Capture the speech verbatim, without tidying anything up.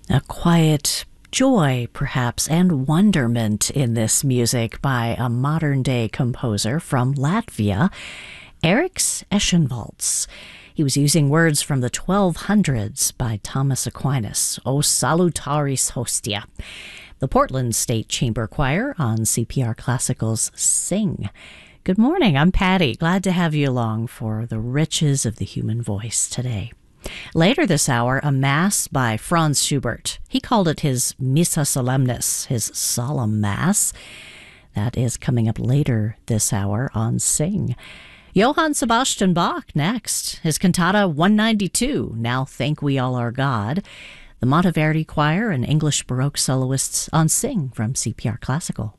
A quiet joy, perhaps, and wonderment in this music by a modern-day composer from Latvia, Eriks Eschenwalds. He was using words from the twelve hundreds by Thomas Aquinas, O Salutaris Hostia. The Portland State Chamber Choir on C P R Classical's Sing. Good morning, I'm Patty. Glad to have you along for the riches of the human voice today. Later this hour, a Mass by Franz Schubert. He called it his Missa Solemnis, his solemn Mass. That is coming up later this hour on Sing. Johann Sebastian Bach next. His cantata one ninety-two, Now Thank We All Our God. The Monteverdi Choir and English Baroque soloists on Sing from C P R Classical.